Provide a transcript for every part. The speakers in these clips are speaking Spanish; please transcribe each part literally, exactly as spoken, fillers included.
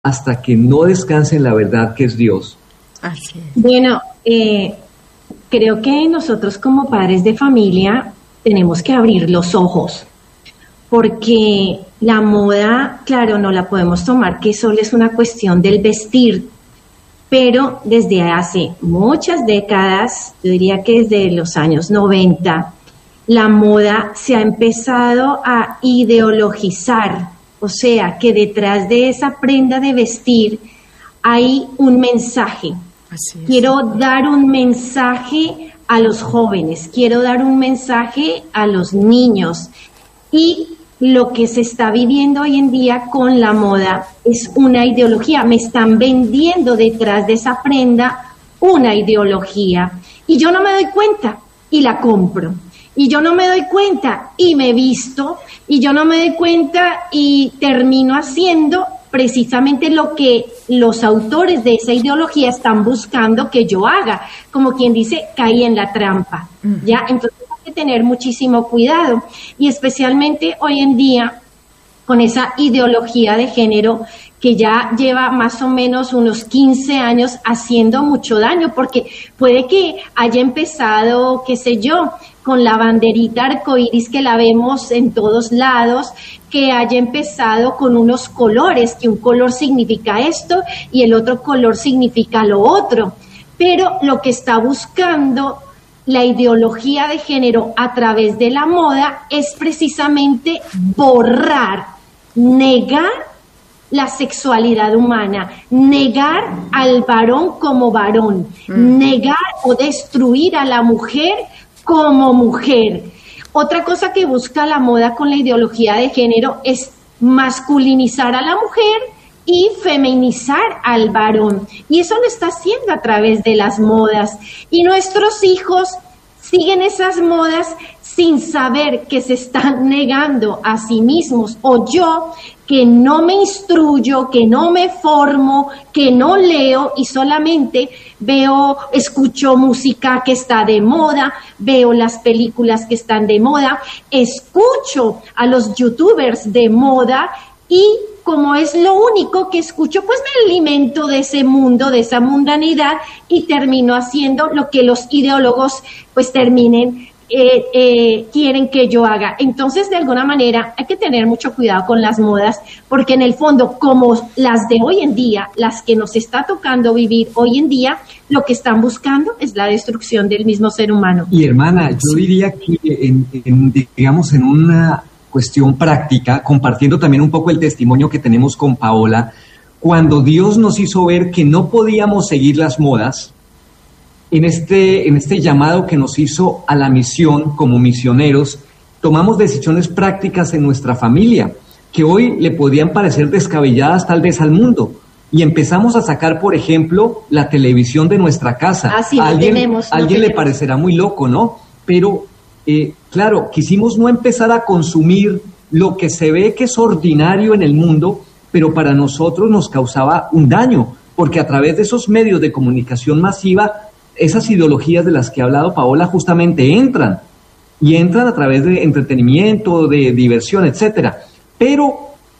hasta que no descanse en la verdad que es Dios. Así es. Bueno, eh, creo que nosotros como padres de familia tenemos que abrir los ojos, porque la moda, claro, no la podemos tomar que solo es una cuestión del vestir, pero desde hace muchas décadas, yo diría que desde los años noventa, la moda se ha empezado a ideologizar, o sea, que detrás de esa prenda de vestir hay un mensaje. Así es. Quiero dar un mensaje a los jóvenes, quiero dar un mensaje a los niños, y lo que se está viviendo hoy en día con la moda es una ideología. Me están vendiendo detrás de esa prenda una ideología y yo no me doy cuenta y la compro. Y yo no me doy cuenta y me visto, y yo no me doy cuenta y termino haciendo precisamente lo que los autores de esa ideología están buscando que yo haga. Como quien dice, caí en la trampa, ¿ya? Entonces hay que tener muchísimo cuidado, y especialmente hoy en día con esa ideología de género que ya lleva más o menos unos quince años haciendo mucho daño, porque puede que haya empezado, qué sé yo, con la banderita arcoíris que la vemos en todos lados, que haya empezado con unos colores, que un color significa esto y el otro color significa lo otro, pero lo que está buscando la ideología de género a través de la moda es precisamente borrar, negar la sexualidad humana, negar al varón como varón, mm. negar o destruir a la mujer como mujer. Otra cosa que busca la moda con la ideología de género es masculinizar a la mujer y feminizar al varón. Y eso lo está haciendo a través de las modas. Y nuestros hijos siguen esas modas sin saber que se están negando a sí mismos. O yo, que no me instruyo, que no me formo, que no leo y solamente veo, escucho música que está de moda, veo las películas que están de moda, escucho a los youtubers de moda, y como es lo único que escucho, pues me alimento de ese mundo, de esa mundanidad, y termino haciendo lo que los ideólogos pues terminen Eh, eh, quieren que yo haga. Entonces, de alguna manera, hay que tener mucho cuidado con las modas, porque en el fondo, como las de hoy en día, las que nos está tocando vivir hoy en día, lo que están buscando es la destrucción del mismo ser humano. Y hermana, yo diría que, en, en, digamos, en una cuestión práctica, compartiendo también un poco el testimonio que tenemos con Paola, cuando Dios nos hizo ver que no podíamos seguir las modas, En este, en este llamado que nos hizo a la misión como misioneros, tomamos decisiones prácticas en nuestra familia, que hoy le podían parecer descabelladas tal vez al mundo. Y empezamos a sacar, por ejemplo, la televisión de nuestra casa. Ah, sí, a alguien, tenemos, a alguien no le parecerá muy loco, ¿no? Pero, eh, claro, quisimos no empezar a consumir lo que se ve que es ordinario en el mundo, pero para nosotros nos causaba un daño, porque a través de esos medios de comunicación masiva, esas ideologías de las que ha hablado Paola justamente entran, y entran a través de entretenimiento, de diversión, etcétera. Pero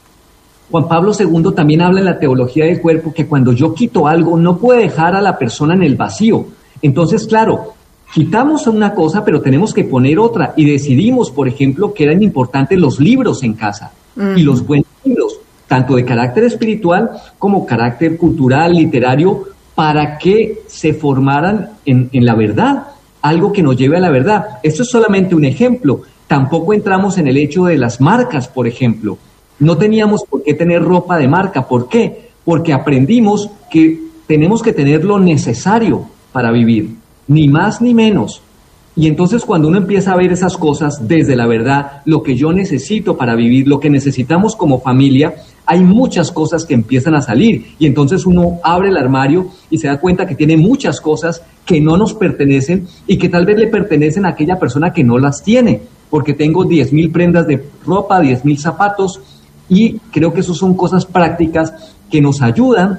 Juan Pablo segundo también habla en la teología del cuerpo que cuando yo quito algo no puede dejar a la persona en el vacío. Entonces, claro, quitamos una cosa, pero tenemos que poner otra, y decidimos, por ejemplo, que eran importantes los libros en casa, mm. y los buenos libros, tanto de carácter espiritual como carácter cultural, literario, para que se formaran en, en la verdad, algo que nos lleve a la verdad. Esto es solamente un ejemplo. Tampoco entramos en el hecho de las marcas, por ejemplo. No teníamos por qué tener ropa de marca. ¿Por qué? Porque aprendimos que tenemos que tener lo necesario para vivir, ni más ni menos. Y entonces cuando uno empieza a ver esas cosas desde la verdad, lo que yo necesito para vivir, lo que necesitamos como familia, hay muchas cosas que empiezan a salir, y entonces uno abre el armario y se da cuenta que tiene muchas cosas que no nos pertenecen y que tal vez le pertenecen a aquella persona que no las tiene, porque tengo diez mil prendas de ropa, diez mil zapatos, y creo que eso son cosas prácticas que nos ayudan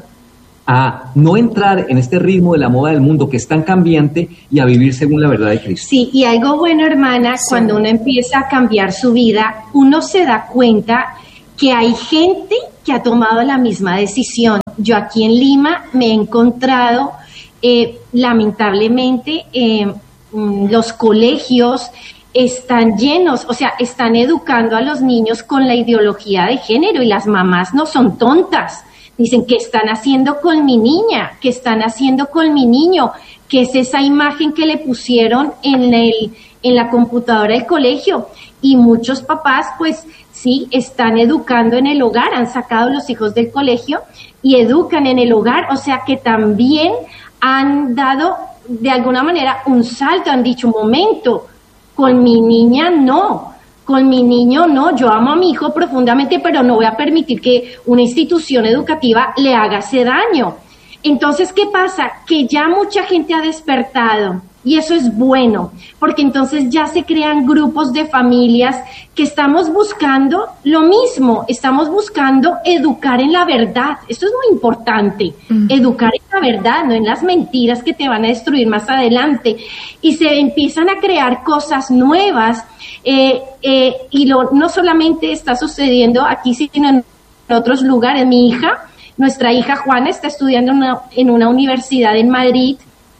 a no entrar en este ritmo de la moda del mundo que es tan cambiante y a vivir según la verdad de Cristo. Sí, y algo bueno, hermana, sí. Cuando uno empieza a cambiar su vida, uno se da cuenta que hay gente que ha tomado la misma decisión. Yo aquí en Lima me he encontrado, eh, lamentablemente, eh, los colegios están llenos, o sea, están educando a los niños con la ideología de género y las mamás no son tontas. Dicen, ¿qué están haciendo con mi niña? ¿Qué están haciendo con mi niño? ¿Qué es esa imagen que le pusieron en el, en la computadora del colegio? Y muchos papás, pues, sí, están educando en el hogar, han sacado los hijos del colegio y educan en el hogar, o sea que también han dado, de alguna manera, un salto, han dicho, un momento, con mi niña no, con mi niño no, yo amo a mi hijo profundamente, pero no voy a permitir que una institución educativa le haga ese daño. Entonces, ¿qué pasa? Que ya mucha gente ha despertado y eso es bueno, porque entonces ya se crean grupos de familias que estamos buscando lo mismo, estamos buscando educar en la verdad, esto es muy importante, mm. educar en la verdad, no en las mentiras que te van a destruir más adelante, y se empiezan a crear cosas nuevas, eh, eh, y lo, no solamente está sucediendo aquí, sino en otros lugares. Mi hija, nuestra hija Juana, está estudiando en una, en una universidad en Madrid,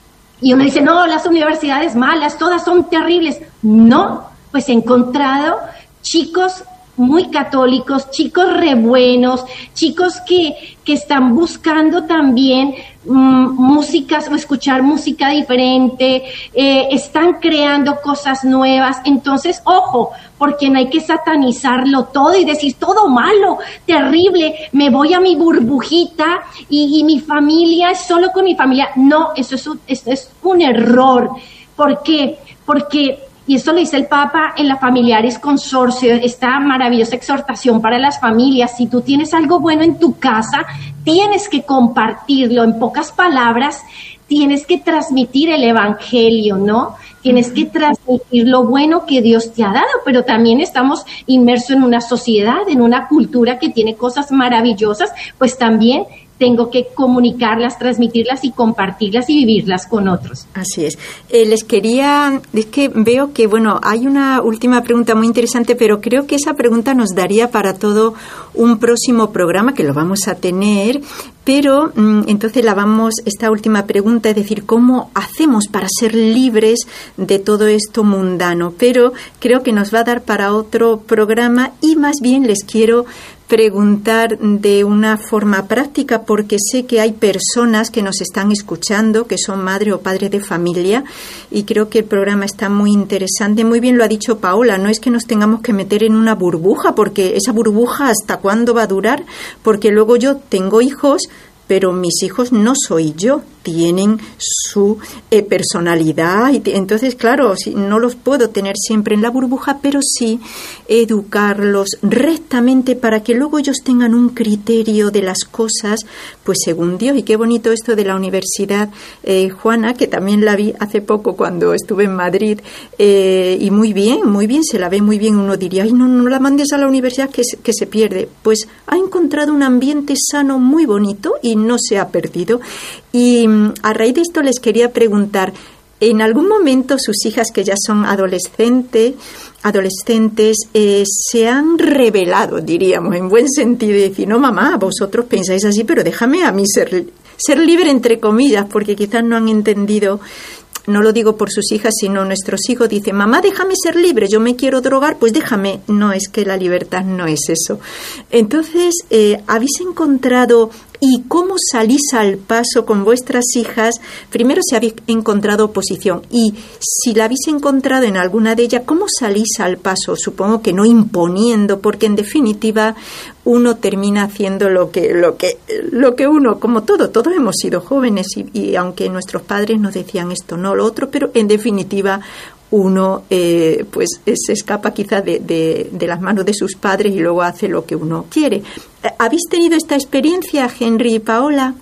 y uno dice, no, las universidades malas, todas son terribles. No, pues he encontrado chicos muy católicos, chicos re buenos, chicos que, que están buscando también mmm, músicas o escuchar música diferente, eh, están creando cosas nuevas. Entonces, ojo, porque no hay que satanizarlo todo y decir todo malo, terrible, me voy a mi burbujita y, y mi familia es solo con mi familia. No, eso es un, eso es un error. ¿Por qué? Porque... y esto lo dice el Papa en la Familiaris Consortio, esta maravillosa exhortación para las familias. Si tú tienes algo bueno en tu casa, tienes que compartirlo. En pocas palabras, tienes que transmitir el evangelio, ¿no? Tienes que transmitir lo bueno que Dios te ha dado, pero también estamos inmersos en una sociedad, en una cultura que tiene cosas maravillosas, pues también tengo que comunicarlas, transmitirlas y compartirlas y vivirlas con otros. Así es. Eh, les quería, es que veo que, bueno, hay una última pregunta muy interesante, pero creo que esa pregunta nos daría para todo un próximo programa, que lo vamos a tener, pero mmm, entonces la vamos, esta última pregunta, es decir, ¿cómo hacemos para ser libres de todo esto mundano? Pero creo que nos va a dar para otro programa y más bien les quiero preguntar de una forma práctica, porque sé que hay personas que nos están escuchando, que son madres o padres de familia, y creo que el programa está muy interesante. Muy bien lo ha dicho Paola, no es que nos tengamos que meter en una burbuja, porque esa burbuja ¿hasta cuándo va a durar? Porque luego yo tengo hijos, pero mis hijos no soy yo, tienen su eh, personalidad y te, entonces claro, si, no los puedo tener siempre en la burbuja, pero sí educarlos rectamente para que luego ellos tengan un criterio de las cosas, pues según Dios. Y qué bonito esto de la universidad, eh, Juana, que también la vi hace poco cuando estuve en Madrid, eh, y muy bien, muy bien, se la ve muy bien. Uno diría, ay, no, no la mandes a la universidad que se, que se pierde. Pues ha encontrado un ambiente sano muy bonito y no se ha perdido. Y a raíz de esto les quería preguntar, ¿en algún momento sus hijas, que ya son adolescentes, adolescentes eh, se han rebelado, diríamos, en buen sentido, y decir, no, mamá, vosotros pensáis así, pero déjame a mí ser, ser libre, entre comillas, porque quizás no han entendido? No lo digo por sus hijas, sino nuestros hijos dicen, mamá, déjame ser libre, yo me quiero drogar, pues déjame. No, es que la libertad no es eso. Entonces, eh, ¿habéis encontrado y cómo salís al paso con vuestras hijas? Primero, si habéis encontrado oposición, y si la habéis encontrado en alguna de ellas, ¿cómo salís al paso? Supongo que no imponiendo, porque en definitiva uno termina haciendo lo que lo que lo que uno, como todo, todos hemos sido jóvenes y, y aunque nuestros padres nos decían esto, no lo otro, pero en definitiva uno eh, pues se escapa quizás de, de, de las manos de sus padres y luego hace lo que uno quiere. ¿Habéis tenido esta experiencia, Henry y Paola?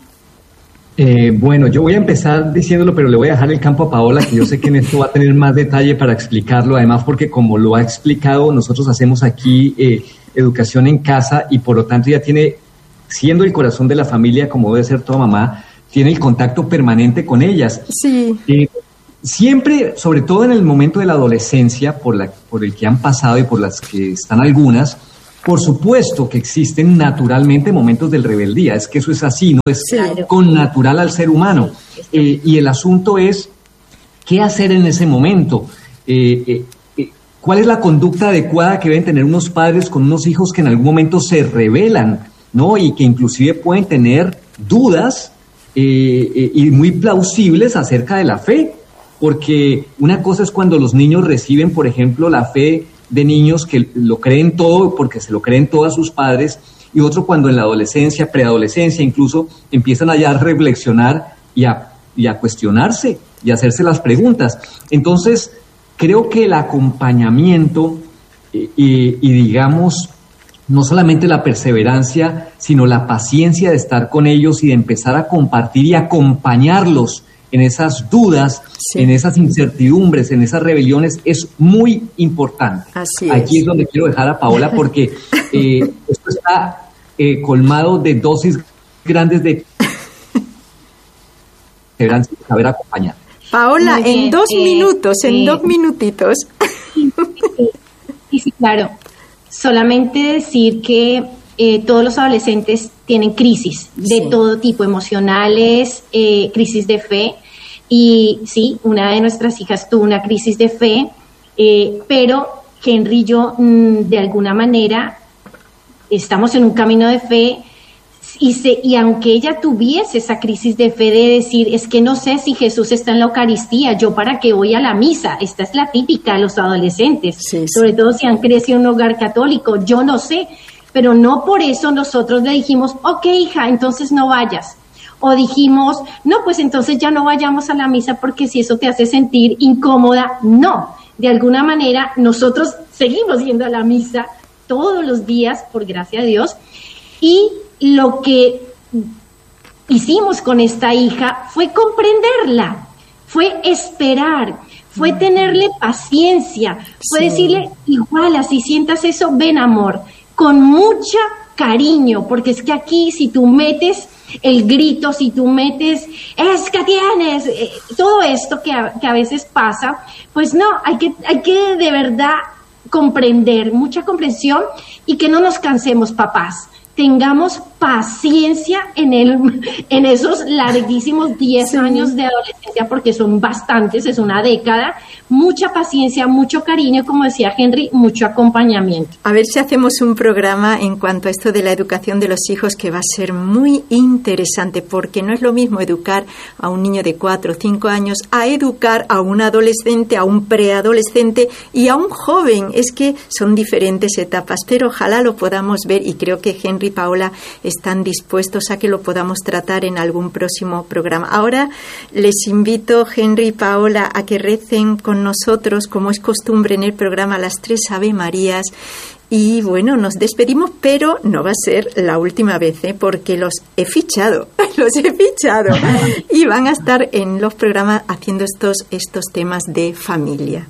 Eh, bueno, yo voy a empezar diciéndolo, pero le voy a dejar el campo a Paola, que yo sé que en esto va a tener más detalle para explicarlo, además porque como lo ha explicado, nosotros hacemos aquí eh, educación en casa y por lo tanto ya tiene, siendo el corazón de la familia, como debe ser toda mamá, tiene el contacto permanente con ellas. Sí. Eh, siempre, sobre todo en el momento de la adolescencia, por, la, por el que han pasado y por las que están algunas, Por supuesto que existen naturalmente momentos de rebeldía, es que eso es así, no es Claro. con natural al ser humano. Eh, y el asunto es, ¿qué hacer en ese momento? Eh, eh, eh, ¿Cuál es la conducta adecuada que deben tener unos padres con unos hijos que en algún momento se rebelan, ¿no? Y que inclusive pueden tener dudas eh, eh, y muy plausibles acerca de la fe? Porque una cosa es cuando los niños reciben, por ejemplo, la fe de niños que lo creen todo porque se lo creen todos sus padres, y otro cuando en la adolescencia, preadolescencia incluso, empiezan a ya reflexionar y a, y a cuestionarse y a hacerse las preguntas. Entonces, creo que el acompañamiento eh, y, y digamos, no solamente la perseverancia, sino la paciencia de estar con ellos y de empezar a compartir y acompañarlos en esas dudas, sí. en esas incertidumbres, en esas rebeliones, es muy importante. Así Aquí es. es donde quiero dejar a Paola porque eh, esto está eh, colmado de dosis grandes de perseverancia y saber acompañar. Paola, Muy bien, en dos eh, minutos, en eh, dos minutitos. Sí, sí, claro. Solamente decir que eh, todos los adolescentes tienen crisis de Sí. todo tipo, emocionales, eh, crisis de fe. Y sí, una de nuestras hijas tuvo una crisis de fe, eh, pero Henry y yo, mm, de alguna manera, estamos en un camino de fe. Y, se, y aunque ella tuviese esa crisis de fe de decir, es que no sé si Jesús está en la Eucaristía, yo para qué voy a la misa, esta es la típica de los adolescentes, Sí, sí. sobre todo si han crecido en un hogar católico, yo no sé, pero no por eso nosotros le dijimos, ok hija, entonces no vayas. O dijimos, no, pues entonces ya no vayamos a la misa porque si eso te hace sentir incómoda, no. De alguna manera nosotros seguimos yendo a la misa todos los días, por gracia de Dios, y lo que hicimos con esta hija fue comprenderla, fue esperar, fue tenerle paciencia, fue Sí. decirle, igual, así sientas eso, ven amor, con mucha cariño, porque es que aquí si tú metes el grito, si tú metes, es que tienes, eh, todo esto que a, que a veces pasa, pues no, hay que, hay que de verdad comprender, mucha comprensión y que no nos cansemos, papás. Tengamos paciencia en el, en esos larguísimos diez Sí. años de adolescencia, porque son bastantes, es una década, mucha paciencia, mucho cariño, como decía Henry, mucho acompañamiento. A ver si hacemos un programa en cuanto a esto de la educación de los hijos que va a ser muy interesante, porque no es lo mismo educar a un niño de cuatro o cinco años a educar a un adolescente, a un preadolescente y a un joven. Es que son diferentes etapas, pero ojalá lo podamos ver y creo que Henry y Paola están dispuestos a que lo podamos tratar en algún próximo programa. Ahora les invito, Henry y Paola, a que recen con nosotros, como es costumbre en el programa, las tres Ave Marías. Y bueno, nos despedimos, pero no va a ser la última vez, ¿eh? Porque los he fichado, los he fichado. Y van a estar en los programas haciendo estos, estos temas de familia.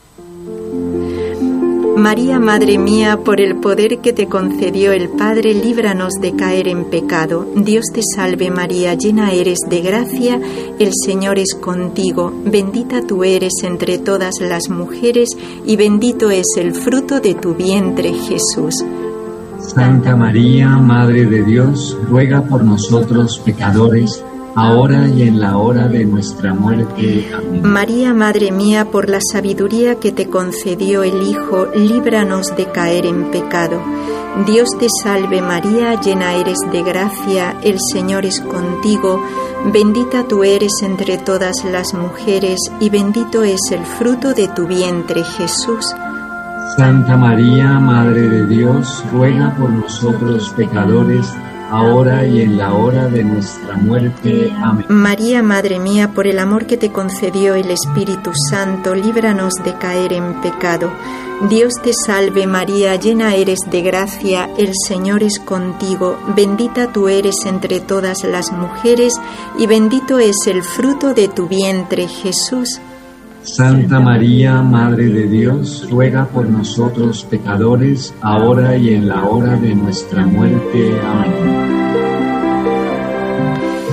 María, Madre mía, por el poder que te concedió el Padre, líbranos de caer en pecado. Dios te salve María, llena eres de gracia, el Señor es contigo. Bendita tú eres entre todas las mujeres y bendito es el fruto de tu vientre, Jesús. Santa María, Madre de Dios, ruega por nosotros pecadores, ahora y en la hora de nuestra muerte. Amén. María, Madre mía, por la sabiduría que te concedió el Hijo, líbranos de caer en pecado. Dios te salve María, llena eres de gracia, el Señor es contigo, bendita tú eres entre todas las mujeres y bendito es el fruto de tu vientre, Jesús. Santa María, Madre de Dios, ruega por nosotros pecadores, ahora y en la hora de nuestra muerte. Amén. María, Madre mía, por el amor que te concedió el Espíritu Santo, líbranos de caer en pecado. Dios te salve María, llena eres de gracia, el Señor es contigo, bendita tú eres entre todas las mujeres y bendito es el fruto de tu vientre, Jesús. Santa María, Madre de Dios, ruega por nosotros pecadores, ahora y en la hora de nuestra muerte. Amén.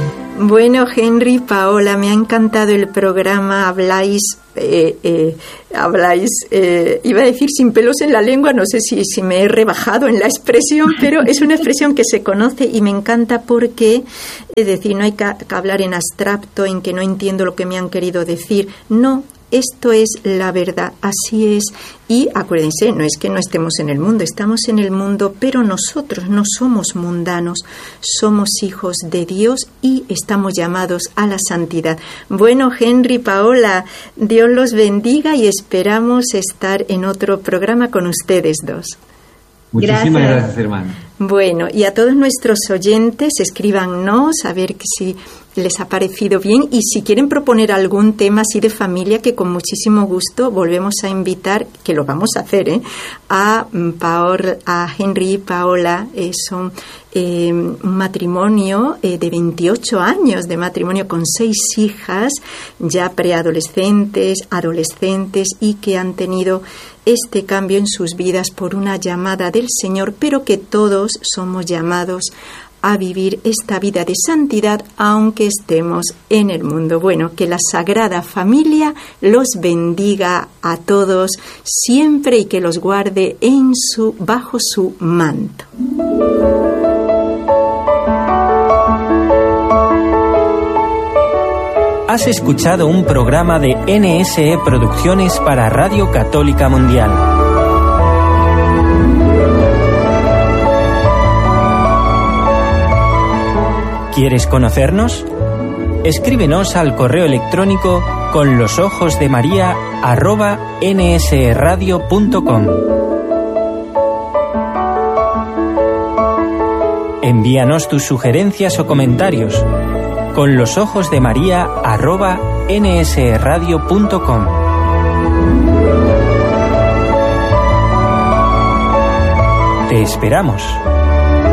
Bueno, Henry, Paola, me ha encantado el programa. Habláis, eh, eh, habláis, eh, iba a decir sin pelos en la lengua, no sé si, si me he rebajado en la expresión, pero es una expresión que se conoce y me encanta porque, es decir, no hay que, que hablar en abstracto, en que no entiendo lo que me han querido decir, no. Esto es la verdad, así es. Y acuérdense, no es que no estemos en el mundo, estamos en el mundo, pero nosotros no somos mundanos, somos hijos de Dios y estamos llamados a la santidad. Bueno, Henry, Paola, Dios los bendiga y esperamos estar en otro programa con ustedes dos. Muchísimas gracias, gracias hermano. Bueno, y a todos nuestros oyentes, escríbanos a ver si les ha parecido bien y si quieren proponer algún tema así de familia, que con muchísimo gusto volvemos a invitar, que lo vamos a hacer, ¿eh? a Paola, a Henry y Paola, eh, son eh, un matrimonio eh, de veintiocho años de matrimonio con seis hijas, ya preadolescentes, adolescentes y que han tenido este cambio en sus vidas por una llamada del Señor, pero que todos somos llamados a vivir esta vida de santidad aunque estemos en el mundo. Bueno, que la Sagrada Familia los bendiga a todos siempre y que los guarde en su, bajo su manto. Has escuchado un programa de N S E Producciones para Radio Católica Mundial. ¿Quieres conocernos? Escríbenos al correo electrónico con los ojos de María arroba nsradio punto com. Envíanos tus sugerencias o comentarios con los ojos de María arroba nsradio punto com. Te esperamos.